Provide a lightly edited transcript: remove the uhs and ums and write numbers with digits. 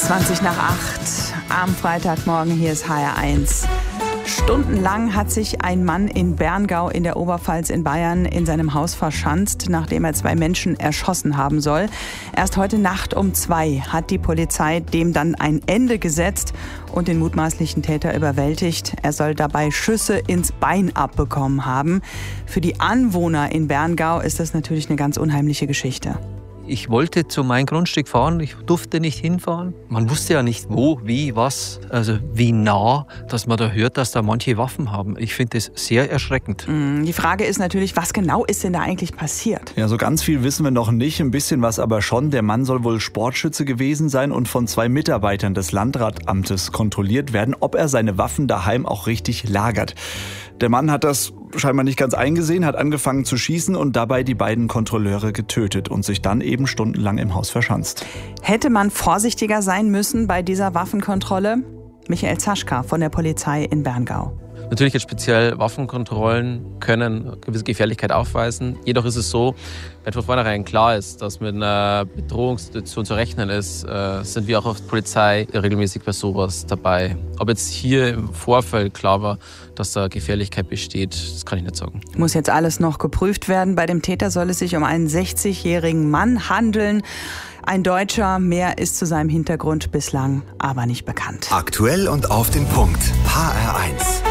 20 nach 8 am Freitagmorgen, hier ist HR1. Stundenlang hat sich ein Mann in Berngau in der Oberpfalz in Bayern in seinem Haus verschanzt, nachdem er 2 Menschen erschossen haben soll. Erst heute Nacht um 2 hat die Polizei dem dann ein Ende gesetzt und den mutmaßlichen Täter überwältigt. Er soll dabei Schüsse ins Bein abbekommen haben. Für die Anwohner in Berngau ist das natürlich eine ganz unheimliche Geschichte. Ich wollte zu meinem Grundstück fahren, ich durfte nicht hinfahren. Man wusste ja nicht wo, wie, was, also wie nah, dass man da hört, dass da manche Waffen haben. Ich finde das sehr erschreckend. Die Frage ist natürlich, was genau ist denn da eigentlich passiert? Ja, so ganz viel wissen wir noch nicht, ein bisschen was aber schon. Der Mann soll wohl Sportschütze gewesen sein und von 2 Mitarbeitern des Landratsamtes kontrolliert werden, ob er seine Waffen daheim auch richtig lagert. Der Mann hat das scheinbar nicht ganz eingesehen, hat angefangen zu schießen und dabei die beiden Kontrolleure getötet und sich dann eben stundenlang im Haus verschanzt. Hätte man vorsichtiger sein müssen bei dieser Waffenkontrolle? Michael Zaschka von der Polizei in Berngau. Natürlich jetzt speziell Waffenkontrollen können eine gewisse Gefährlichkeit aufweisen. Jedoch ist es so, wenn von vornherein klar ist, dass mit einer Bedrohungssituation zu rechnen ist, sind wir auch als Polizei regelmäßig bei sowas dabei. Ob jetzt hier im Vorfeld klar war, dass da Gefährlichkeit besteht, das kann ich nicht sagen. Muss jetzt alles noch geprüft werden. Bei dem Täter soll es sich um einen 60-jährigen Mann handeln. Ein Deutscher, mehr ist zu seinem Hintergrund bislang aber nicht bekannt. Aktuell und auf den Punkt. HR1.